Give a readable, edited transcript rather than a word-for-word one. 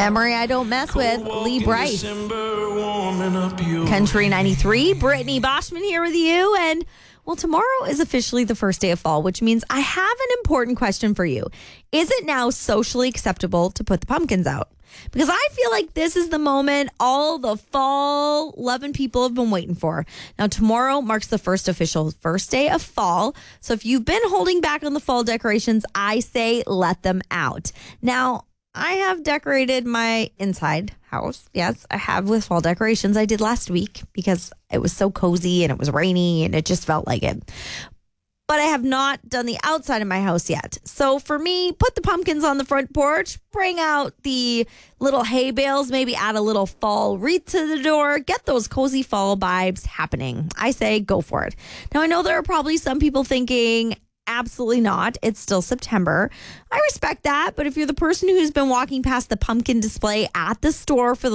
Memory I Don't Mess With, Lee Brice. Country 93, Brittany Boschman here with you. And, well, tomorrow is officially the first day of fall, which means I have an important question for you. Is it now socially acceptable to put the pumpkins out? Because I feel like this is the moment all the fall loving people have been waiting for. Now, tomorrow marks the first day of fall. So if you've been holding back on the fall decorations, I say let them out. Now, I have decorated my inside house. Yes, I have with fall decorations. I did last week because it was so cozy and it was rainy and it just felt like it. But I have not done the outside of my house yet. So for me, put the pumpkins on the front porch, bring out the little hay bales, maybe add a little fall wreath to the door, get those cozy fall vibes happening. I say go for it. Now, I know there are probably some people thinking, absolutely not. It's still September. I respect that. But if you're the person who's been walking past the pumpkin display at the store for the